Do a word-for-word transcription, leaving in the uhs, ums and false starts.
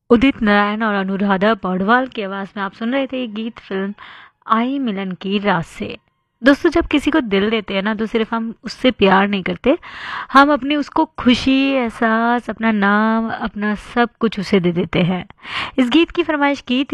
उदित नारायण और अनुराधा पौडवाल की आवाज़ में आप सुन रहे थे ये गीत फिल्म आई मिलन की रात से। दोस्तों, जब किसी को दिल देते हैं ना तो सिर्फ हम उससे प्यार नहीं करते, हम अपनी उसको खुशी, एहसास, अपना नाम, अपना सब कुछ उसे दे देते हैं। इस गीत की फरमाइश की थी